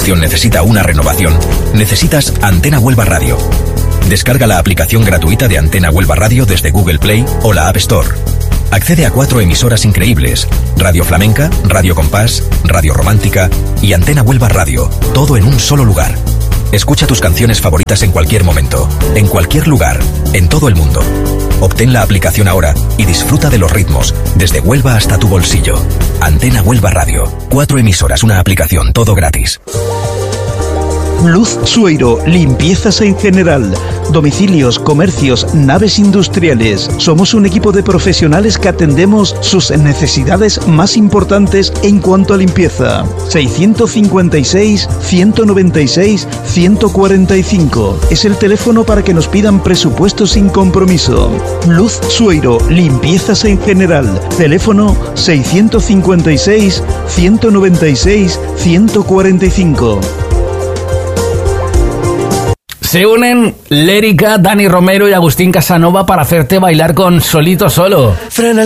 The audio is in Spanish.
instalación necesita una renovación, necesitas Antena Huelva Radio. Descarga la aplicación gratuita de Antena Huelva Radio desde Google Play o la App Store. Accede a 4 emisoras increíbles: Radio Flamenca, Radio Compás, Radio Romántica y Antena Huelva Radio, todo en un solo lugar. Escucha tus canciones favoritas en cualquier momento, en cualquier lugar, en todo el mundo. Obtén la aplicación ahora y disfruta de los ritmos, desde Huelva hasta tu bolsillo. Antena Huelva Radio. 4 emisoras, una aplicación, todo gratis. Luz Sueiro, limpiezas en general, domicilios, comercios, naves industriales. Somos un equipo de profesionales que atendemos sus necesidades más importantes en cuanto a limpieza. 656-196-145 es el teléfono para que nos pidan presupuestos sin compromiso. Luz Sueiro, limpiezas en general. Teléfono 656-196-145. Se unen Lérica, Dani Romero y Agustín Casanova para hacerte bailar con Solito Solo. Frena